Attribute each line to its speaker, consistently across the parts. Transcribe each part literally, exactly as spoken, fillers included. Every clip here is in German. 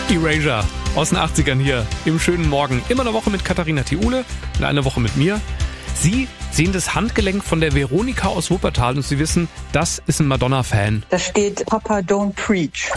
Speaker 1: Erasure aus den achtzigern hier im schönen Morgen. Immer eine Woche mit Katharina Thiule und eine Woche mit mir. Sie sehen das Handgelenk von der Veronika aus Wuppertal und Sie wissen, das ist ein Madonna-Fan.
Speaker 2: Da steht Papa Don't Preach.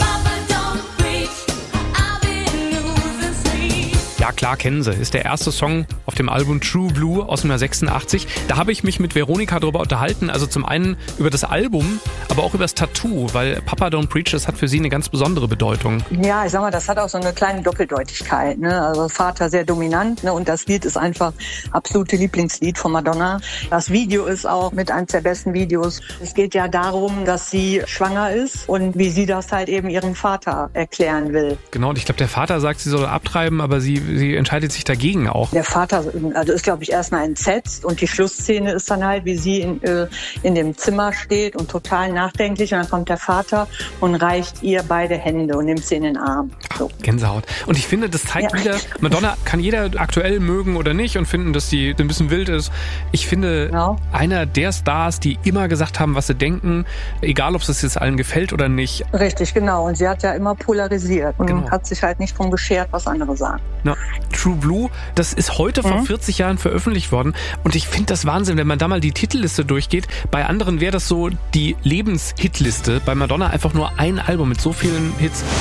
Speaker 1: Ja, klar, kennen Sie. Ist der erste Song auf dem Album True Blue aus dem Jahr sechsundachtzig. Da habe ich mich mit Veronika darüber unterhalten. Also zum einen über das Album, aber auch über das Tattoo, weil Papa Don't Preach, das hat für sie eine ganz besondere Bedeutung.
Speaker 2: Ja, ich sag mal, das hat auch so eine kleine Doppeldeutigkeit. Ne? Also Vater sehr dominant, ne? Und das Lied ist einfach absolute Lieblingslied von Madonna. Das Video ist auch mit eines der besten Videos. Es geht ja darum, dass sie schwanger ist und wie sie das halt eben ihrem Vater erklären will.
Speaker 1: Genau, und ich glaube, der Vater sagt, sie soll abtreiben, aber sie Sie entscheidet sich dagegen auch.
Speaker 2: Der Vater also ist, glaube ich, erstmal entsetzt und die Schlussszene ist dann halt, wie sie in, äh, in dem Zimmer steht und total nachdenklich und dann kommt der Vater und reicht ihr beide Hände und nimmt sie in den Arm. So.
Speaker 1: Gänsehaut. Und ich finde, das zeigt ja. wieder, Madonna kann jeder aktuell mögen oder nicht und finden, dass sie ein bisschen wild ist. Ich finde, genau. einer der Stars, die immer gesagt haben, was sie denken, egal ob es jetzt allen gefällt oder nicht.
Speaker 2: Richtig, genau. Und sie hat ja immer polarisiert und
Speaker 1: genau.
Speaker 2: hat sich halt nicht drum geschert, was andere sagen.
Speaker 1: Na, True Blue, das ist heute vor mhm. vierzig Jahren veröffentlicht worden und ich finde das Wahnsinn, wenn man da mal die Titelliste durchgeht. Bei anderen wäre das so die Lebenshitliste, bei Madonna einfach nur ein Album mit so vielen Hits.